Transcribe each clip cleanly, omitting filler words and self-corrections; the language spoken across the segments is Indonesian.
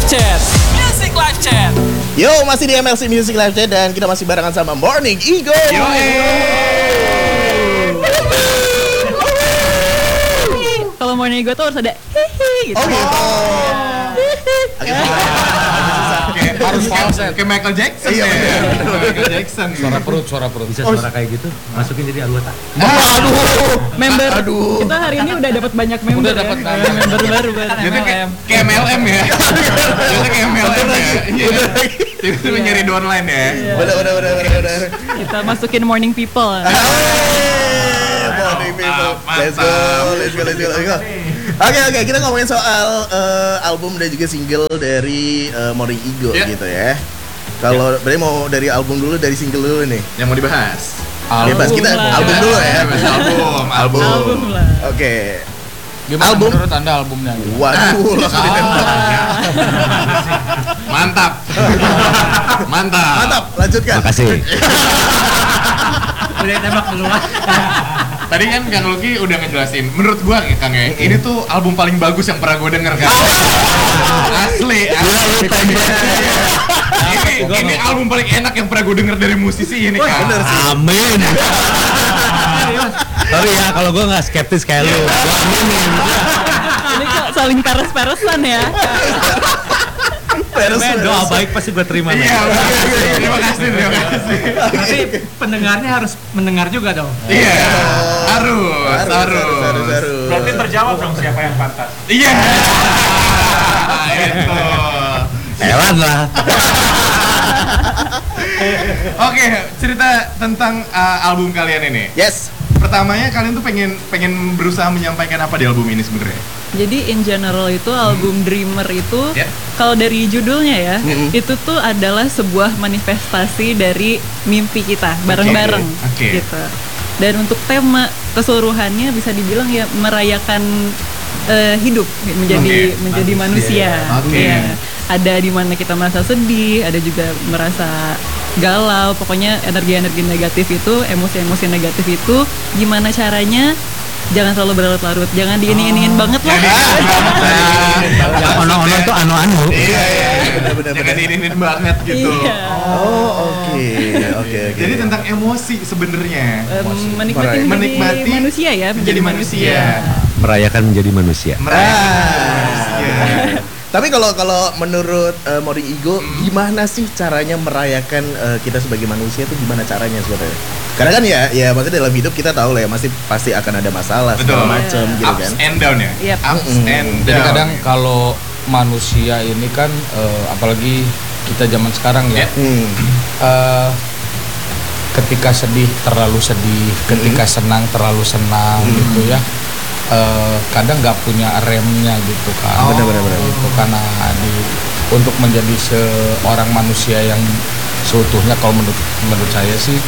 Chat. Music Live Chat. Yo, masih di MLC Music Live Chat dan kita masih barengan sama Morning Ego. Kalau Morning Ego tuh harus ada hihi gitu. Oh gitu. Harus falset kayak Michael Jackson. Iya, ya. Michael Jackson. Suara perut. Bisa suara kayak gitu, masukin jadi anggota. Member. Kita hari ini udah dapat banyak member. Udah dapat ya. Member baru. Jadi kayak MLM ya. Jadi kayak MLM ya. Iya. Itu nyari di online ya. Bener. Kita masukin Morning People. Morning people. Let's go. Oke, kita ngomongin soal album dan juga single dari Morning Ego gitu ya. Kalau berarti mau dari album dulu, dari single dulu nih. Yang mau dibahas. Bebas kita album dulu ya. Album lah. Oke. Gimana Album? menurut Anda albumnya? Waduh, langsung ditembak. Mantap, lanjutkan. Makasih. Udah tembak duluan. Tadi kan Kang Lucky udah ngejelasin. Menurut gua Kang ya, ini tuh album paling bagus yang pernah gua denger kan. Asli. Ini album paling enak yang pernah gua denger dari musisi ini kan. Bener sih. Amin. Sorry ya kalau gue nggak skeptis kayak lu. Ini kok saling peres-peresan ya. Doa baik pasti gue terima. Iya, terima kasih. Tapi pendengarnya harus mendengar juga dong. Iya, harus. Berarti terjawab dong siapa yang pantas. Iya. Itu. Heran lah. Oke, cerita tentang album kalian ini. Yes. Pertamanya kalian tuh pengen berusaha menyampaikan apa di album ini sebenarnya? Jadi in general itu album Dreamer itu kalau dari judulnya ya, itu tuh adalah sebuah manifestasi dari mimpi kita bareng-bareng gitu. Dan untuk tema keseluruhannya bisa dibilang ya merayakan hidup menjadi manusia. Ya. Ada di mana kita merasa sedih, ada juga merasa galau, pokoknya energi-energi negatif itu, emosi-emosi negatif itu gimana caranya jangan selalu berlarut-larut, jangan diini-iniin banget lah. Yang ono-ono tuh anu-anu. Iya. Benar. Jangan diinin banget gitu. Iya. Oke. Jadi tentang emosi sebenarnya. Menikmati manusia ya, menjadi manusia. Merayakan menjadi manusia. Tapi kalau menurut Morning Ego, gimana sih caranya merayakan kita sebagai manusia itu gimana caranya sebenarnya? Karena kan ya maksudnya dalam hidup kita tahu lah ya pasti akan ada masalah segala macam gitu kan. Ups and down ya. Yep. Ups and down. Jadi kadang kalau manusia ini kan apalagi kita zaman sekarang ya, ketika sedih terlalu sedih, ketika senang terlalu senang gitu ya. Kadang nggak punya remnya gitu kan. Benar. Itu karena untuk menjadi seorang manusia yang seutuhnya kalau menurut saya sih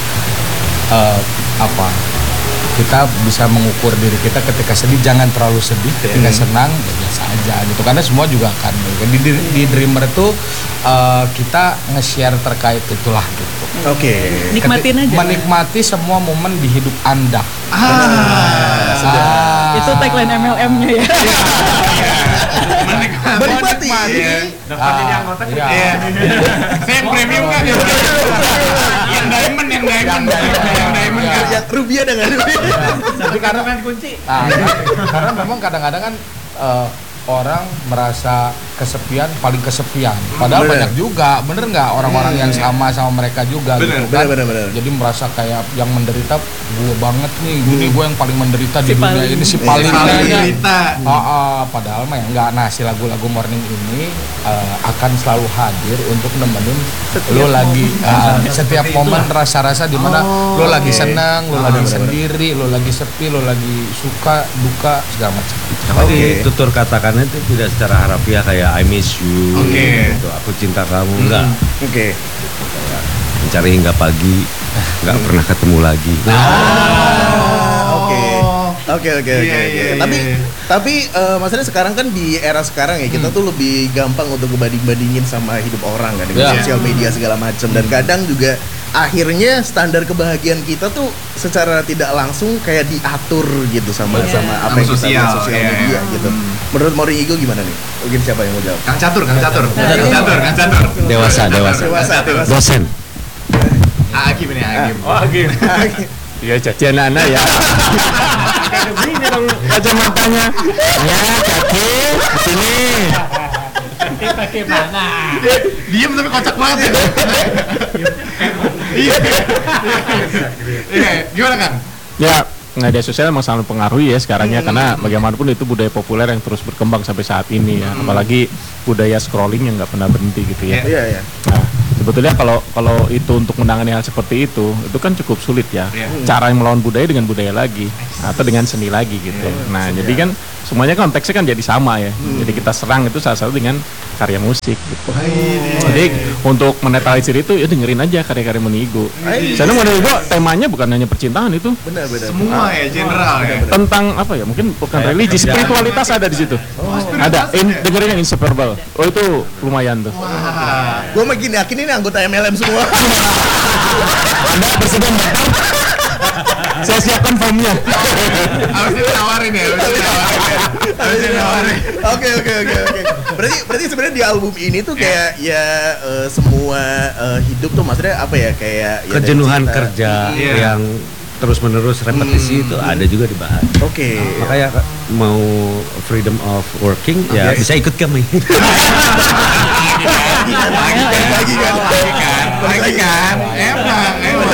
kita bisa mengukur diri kita ketika sedih jangan terlalu sedih, ketika senang ya biasa aja gitu karena semua juga akan di Dreamer itu kita nge-share terkait itulah gitu. Oke. Nikmatin aja. Menikmati semua momen di hidup Anda. Itu tagline MLM-nya ya. Menikmati. Dapat jadi anggota kita. Iya. Saya yang premium kan ya. Yang diamond kan. Yang rupiah dengan rupiah. Tapi karena main kunci. Karena memang kadang-kadang kan orang merasa kesepian, paling kesepian. Padahal Bener. banyak juga, bener nggak orang-orang yang sama mereka juga gitu kan. Bener. Jadi merasa kayak yang menderita gue banget nih, ini gue yang paling menderita di dunia ini si paling menderita. Padahal mah ya nggak. Nah si lagu-lagu Morning ini akan selalu hadir untuk nemenin lo lagi setiap momen rasa-rasa di mana lo lagi senang, lo lagi sendiri, lo lagi sepi, lo lagi suka, duka segala macam. Tapi tutur katakannya itu tidak secara harafiah kayak I miss you, gitu. Aku cinta kamu, enggak. Oke. Mencari hingga pagi, nggak pernah ketemu lagi. Oke. Tapi maksudnya sekarang kan di era sekarang ya kita tuh lebih gampang untuk ngebanding-bandingin sama hidup orang kan dengan sosial media segala macam dan kadang juga akhirnya standar kebahagiaan kita tuh secara tidak langsung kayak diatur gitu sama apa yang kita lihat sosial media gitu. Menurut Mourinho gimana nih? Mungkin siapa yang mau jawab? Kang Catur. Dewasa. Dosen. Agim ini, Agim. Iya cacian anak ya. Ini dong kacamatanya. Ya kaki sini. Pakai mana? Diem tapi kocak banget ya. Iya, gimana Kang? Ya, media sosial memang sangat mempengaruhi ya sekarangnya karena bagaimanapun itu budaya populer yang terus berkembang sampai saat ini ya. Apalagi budaya scrolling yang nggak pernah berhenti gitu ya. Iya. Nah, sebetulnya kalau itu untuk menangani hal seperti itu kan cukup sulit ya. Cara yang melawan budaya dengan budaya lagi atau dengan seni lagi gitu. Nah, jadi kan semuanya konteksnya kan jadi sama ya. Jadi kita serang itu salah satu dengan karya musik gitu. Jadi untuk menetralisir itu ya dengerin aja karya-karya Monigo. Karena Monigo temanya bukan hanya percintaan itu. Benar. Semua ya, general ya. Tentang apa ya? Mungkin bukan religi, spiritualitas ada di situ. Ada. Dengerin yang Inseparable. Oh itu lumayan tuh. Gue makin yakin ini anggota MLM semua. Anda bersedia? Saya siapkan formnya. Harus ditawarin ya, Oke. Berarti sebenarnya di album ini tuh kayak semua hidup tuh maksudnya apa ya kayak Kejenuhan kerja yang terus-menerus repetisi itu ada juga dibahas. Oke. Makanya mau freedom of working ya bisa ikut kami. Lagi kan. Emang.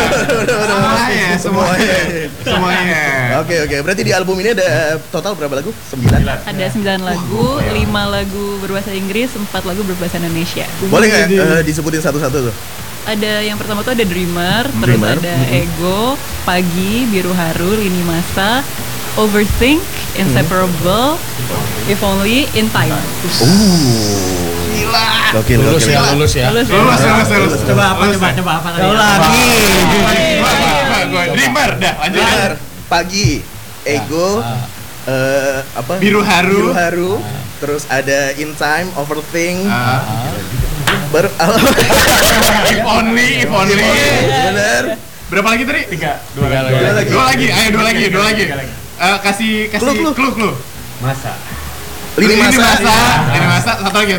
Semuanya. Oke. Berarti di album ini ada total berapa lagu? 9? Ada 9 lagu, 5 lagu berbahasa Inggris, 4 lagu berbahasa Indonesia. Boleh nggak disebutin satu-satu tuh? Ada yang pertama tuh ada Dreamer, terus ada Ego, Pagi, Biru Haru, Lini Masa, Overthink, Inseparable, If Only, In Time. Gila. Gokil. Lulus ya. Lulus. Coba apa lagi? Jauh lagi. Dreamer dah, lanjut. Pagi, Ego, Biru Haru. Terus ada In Time, Overthink. Baru If only. Bener. Berapa lagi tadi? 3. Dua lagi. Ayo dua lagi. Kasih clue. Lini masa. Satu lagi.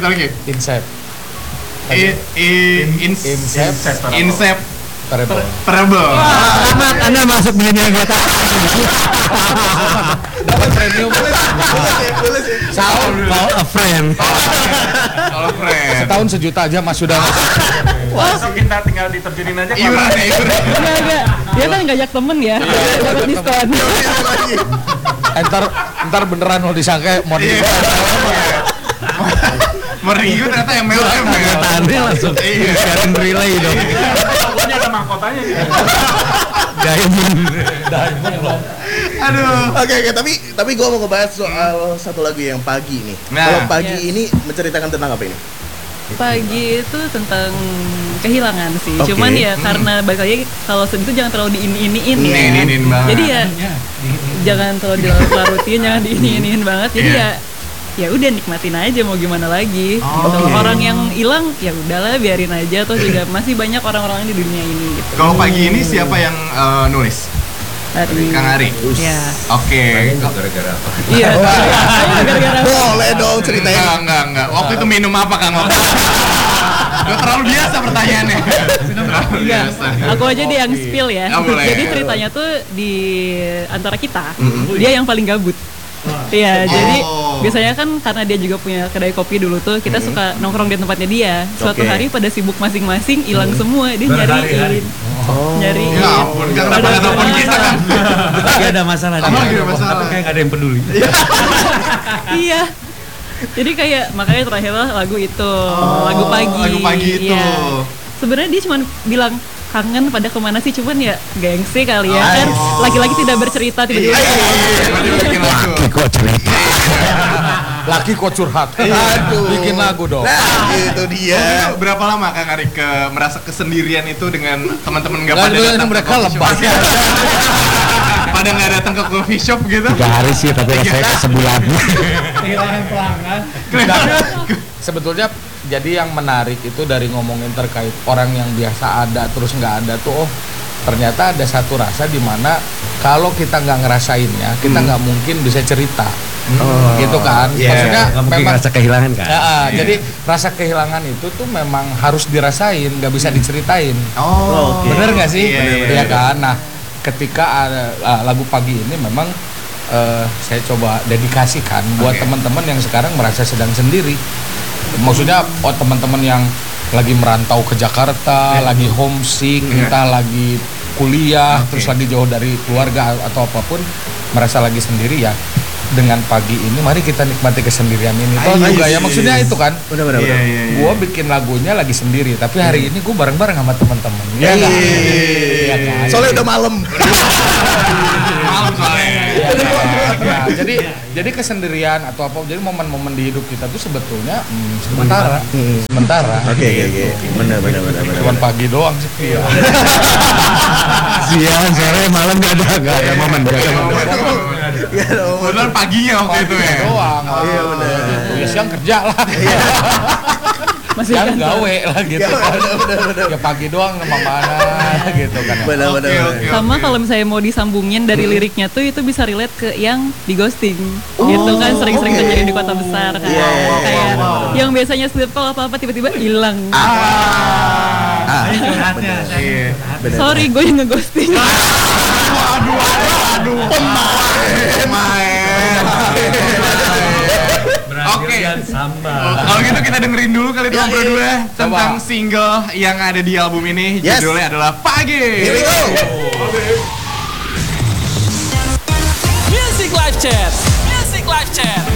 Inseparable. Selamat, Anda masuk milenial kota. Dapat premium. Call a friend. Kalau friend. Setahun sejuta aja Mas sudah. Masuk kita tinggal diterjunin aja. Iuran. Enggak. Dia kan ngajak temen ya, dapat diskon. Ntar beneran mau disangka mau di. Mourinho ternyata MLM ya. Tanya langsung sharing relay dong. Pokoknya ada mahkotanya gitu. Diamond. Aduh. Oke, tapi gue mau ngebahas soal satu lagu yang Pagi nih. Kalau Pagi ini menceritakan tentang apa ini? Pagi itu tentang kehilangan sih. Oke. Cuman ya karena balik lagi kalau sedih itu jangan terlalu diini-iniin ya. Diini-iniin banget. Jadi ya jangan terlalu dilarut-larutin, jangan diini-iniin banget. Jadi ya udah nikmatin aja mau gimana lagi. Gitu. Orang yang hilang ya udahlah biarin aja. Toh juga masih banyak orang-orang di dunia ini gitu. Kalau Pagi ini siapa yang nulis? Kang Ari. Ya. Oke. Gara-gara apa? Iya. Gara-gara Boleh dong ceritain. Enggak. Waktu itu minum apa Kang? Gak terlalu biasa pertanyaannya. Terlalu biasa. Aku aja deh yang spill ya. Boleh. Jadi ceritanya tuh di antara kita, dia yang paling gabut. Iya, jadi biasanya kan karena dia juga punya kedai kopi dulu tuh, kita suka nongkrong di tempatnya dia. Suatu hari pada sibuk masing-masing, hilang semua, dia nyariin. Nyariin. Ya ampun, kan kenapa nggak telepon kita kan? Lagi ada masalah. Lagi ada masalah. Tapi kayak nggak ada yang peduli. Iya. Jadi kayak makanya terakhir lagu itu, lagu Pagi. Lagu Pagi itu. Iya. Sebenarnya dia cuma bilang kangen pada kemana sih, cuman ya gengsi kali ya kan, laki-laki tidak bercerita tiba-tiba. Laki kok cerita. Laki kok curhat. Aduh. Bikin lagu dong. Nah, itu dia. Itu berapa lama Kang Ari merasa kesendirian itu dengan teman-teman nggak pada Lalu datang mereka ke coffee lebay. shop? Pada nggak datang ke coffee shop gitu? 3 hari sih, tapi rasanya sebulan. Kehilangan pelanggan. Sebetulnya jadi yang menarik itu dari ngomongin terkait orang yang biasa ada terus nggak ada tuh, ternyata ada satu rasa di mana kalau kita nggak ngerasainnya kita nggak mungkin bisa cerita. gitu kan. Maksudnya Nggak mungkin memang rasa kehilangan kan. jadi rasa kehilangan itu tuh memang harus dirasain, nggak bisa diceritain. Bener nggak sih? Iya kan. Nah, ketika ada lagu Pagi ini memang saya coba dedikasikan buat teman-teman yang sekarang merasa sedang sendiri. Maksudnya teman-teman yang lagi merantau ke Jakarta, lagi homesick, entah lagi kuliah, terus lagi jauh dari keluarga atau apapun, merasa lagi sendiri ya. Dengan Pagi ini, mari kita nikmati kesendirian ini. Toh juga ya, maksudnya itu kan. Benar. Gua bikin lagunya lagi sendiri, tapi hari ini gua bareng-bareng sama teman-teman. Iya kan? Iya kan? Soalnya udah malam. Malam soalnya. Ya, jadi kesendirian atau apa, jadi momen-momen di hidup kita tuh sebetulnya sementara. Oke. Benar. Cuman pagi doang sih. Siang, sore, malam nggak ada momen. Benar paginya waktu itu ya. Doang. Iya benar. Ya siang kerja lah. Masih Siang kantor. gawe lah gitu kan. Ya pagi doang sama mana gitu kan. Benar. Sama kalau misalnya mau disambungin dari liriknya tuh itu bisa relate ke yang di ghosting. Gitu kan sering-sering terjadi di kota besar kan. Kayak yang biasanya simple apa-apa tiba-tiba hilang. Saya curhatnya. Sorry gue yang ngeghosting. Aduh. Pemain. Oke. Kalau gitu kita dengerin dulu kali itu berdua tentang single yang ada di album ini. Judulnya adalah Pagi. Here we go. Music Live Chat.